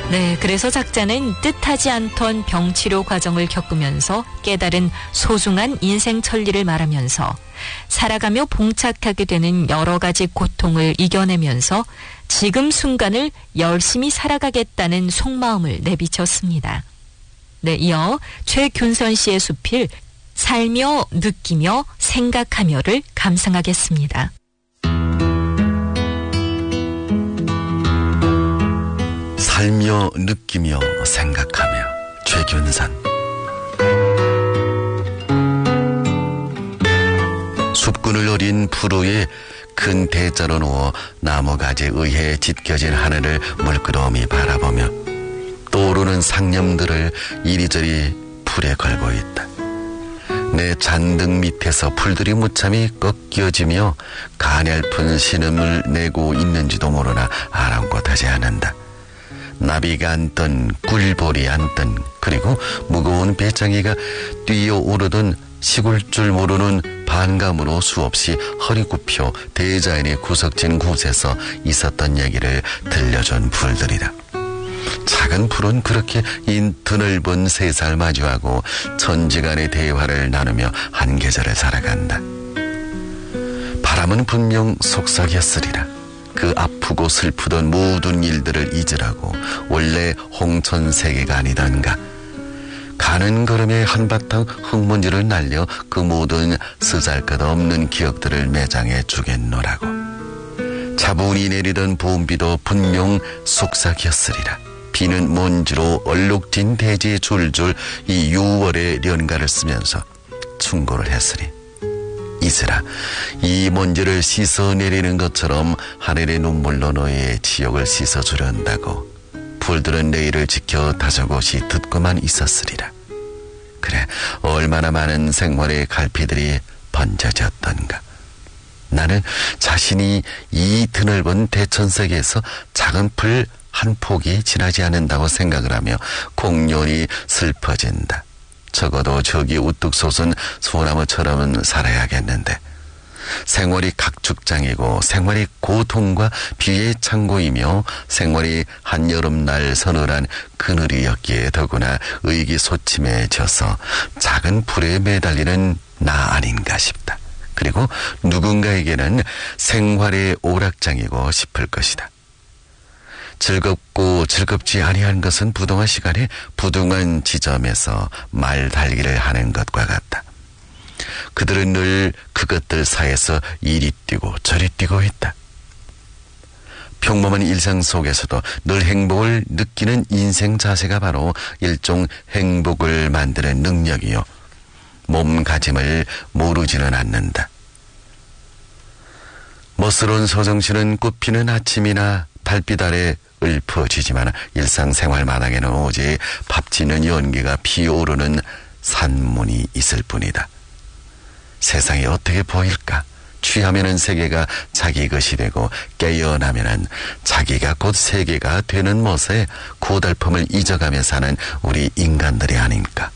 네, 그래서 작자는 뜻하지 않던 병치료 과정을 겪으면서 깨달은 소중한 인생 천리를 말하면서 살아가며 봉착하게 되는 여러 가지 고통을 이겨내면서 지금 순간을 열심히 살아가겠다는 속마음을 내비쳤습니다. 네, 이어 최균선 씨의 수필 살며 느끼며 생각하며를 감상하겠습니다. 살며 느끼며 생각하며 최균선. 숲꾼을 어린 푸르에 큰 대자로 누워 나무가지에 의해 짙겨진 하늘을 물끄러미 바라보며 떠오르는 상념들을 이리저리 풀에 걸고 있다. 내 잔등 밑에서 풀들이 무참히 꺾여지며 가냘픈 신음을 내고 있는지도 모르나 아랑곳하지 않는다. 나비가 앉던 꿀보리 앉던 그리고 무거운 배짱이가 뛰어오르던 식을 줄 모르는 반감으로 수없이 허리 굽혀 대자연의 구석진 곳에서 있었던 얘기를 들려준 풀들이다. 작은 풀은 그렇게 이 드넓은 세상을 마주하고 천지간의 대화를 나누며 한 계절을 살아간다. 바람은 분명 속삭였으리라. 그 아프고 슬프던 모든 일들을 잊으라고 원래 홍천세계가 아니던가. 가는 걸음에 한바탕 흙먼지를 날려 그 모든 쓰잘것없는 기억들을 매장해 주겠노라고. 차분히 내리던 봄비도 분명 속삭였으리라. 비는 먼지로 얼룩진 대지에 줄줄 이 6월의 연가를 쓰면서 충고를 했으니 이슬아, 이 먼지를 씻어내리는 것처럼 하늘의 눈물로 너의 지옥을 씻어주려한다고. 풀들은 내일을 지켜 다소곳이 듣고만 있었으리라. 그래, 얼마나 많은 생활의 갈피들이 번져졌던가. 나는 자신이 이 드넓은 대천세계에서 작은 풀 한 폭이 지나지 않는다고 생각을 하며 공연히 슬퍼진다. 적어도 저기 우뚝 솟은 소나무처럼은 살아야겠는데. 생활이 각축장이고 생활이 고통과 비의 창고이며 생활이 한여름날 서늘한 그늘이었기에 더구나 의기소침해져서 작은 풀에 매달리는 나 아닌가 싶다. 그리고 누군가에게는 생활의 오락장이고 싶을 것이다. 즐겁고 즐겁지 아니한 것은 부동한 시간에 부동한 지점에서 말 달기를 하는 것과 같다. 그들은 늘 그것들 사이에서 이리 뛰고 저리 뛰고 있다. 평범한 일상 속에서도 늘 행복을 느끼는 인생 자세가 바로 일종 행복을 만드는 능력이요, 몸가짐을 모르지는 않는다. 멋스러운 서정시는 꽃피는 아침이나 달빛 아래 읊어지지만 일상생활 마당에는 오직 밥짓는 연기가 피어오르는 산문이 있을 뿐이다. 세상이 어떻게 보일까? 취하면은 세계가 자기 것이 되고 깨어나면은 자기가 곧 세계가 되는 멋에 고달픔을 잊어가며 사는 우리 인간들이 아닌가?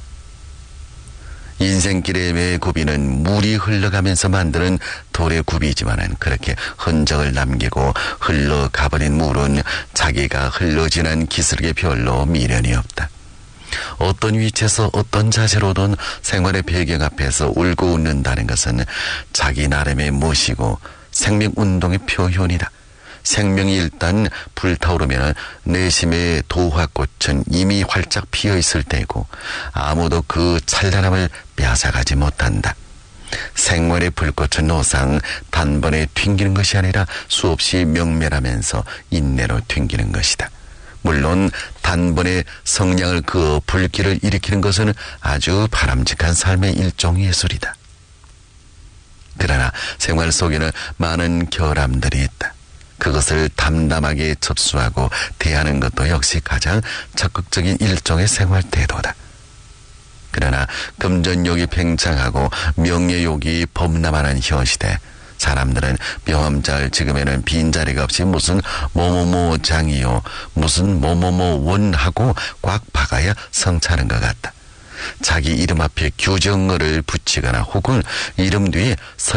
인생길의 매고비는 물이 흘러가면서 만드는 돌의 굽이지만은 그렇게 흔적을 남기고 흘러가버린 물은 자기가 흘러지난 기슭에 별로 미련이 없다. 어떤 위치에서 어떤 자세로든 생활의 배경 앞에서 울고 웃는다는 것은 자기 나름의 멋이고 생명운동의 표현이다. 생명이 일단 불타오르면 내심의 도화꽃은 이미 활짝 피어있을 때고 아무도 그 찬란함을 뺏어가지 못한다. 생활의 불꽃은 노상 단번에 튕기는 것이 아니라 수없이 명멸하면서 인내로 튕기는 것이다. 물론 단번에 성냥을 그어 불길을 일으키는 것은 아주 바람직한 삶의 일종 예술이다. 그러나 생활 속에는 많은 결함들이 있다. 그것을 담담하게 접수하고 대하는 것도 역시 가장 적극적인 일종의 생활 태도다. 그러나 금전욕이 팽창하고 명예욕이 범람하는 현시대, 사람들은 명함잘 지금에는 빈자리가 없이 무슨 뭐뭐뭐 장이요, 무슨 뭐뭐뭐 원하고 꽉 박아야 성차는 것 같다. 자기 이름 앞에 규정어를 붙이거나 혹은 이름 뒤에